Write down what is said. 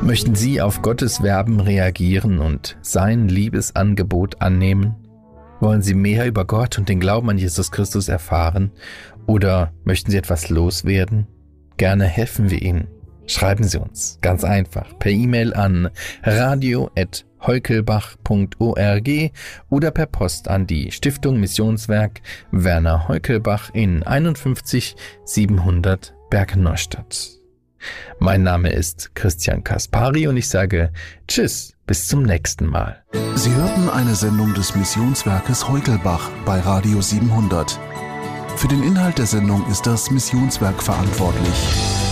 Möchten Sie auf Gottes Werben reagieren und sein Liebesangebot annehmen? Wollen Sie mehr über Gott und den Glauben an Jesus Christus erfahren? Oder möchten Sie etwas loswerden? Gerne helfen wir Ihnen. Schreiben Sie uns, ganz einfach, per E-Mail an radio@heukelbach.org oder per Post an die Stiftung Missionswerk Werner Heukelbach in 51 700 Bergneustadt. Mein Name ist Christian Kaspari und ich sage Tschüss, bis zum nächsten Mal. Sie hörten eine Sendung des Missionswerkes Heukelbach bei Radio 700. Für den Inhalt der Sendung ist das Missionswerk verantwortlich.